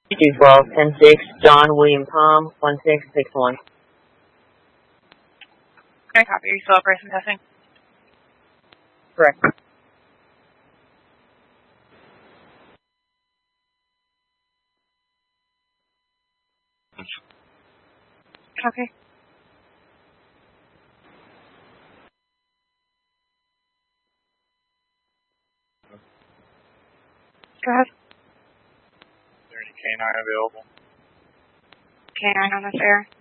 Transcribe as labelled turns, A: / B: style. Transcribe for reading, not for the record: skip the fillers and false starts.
A: 212, 10-6, John William Tom, 1661.
B: Can I copy? Are you still operation testing?
A: Correct.
B: Okay. Go ahead.
C: Is there any K9 available?
B: K9 on this air.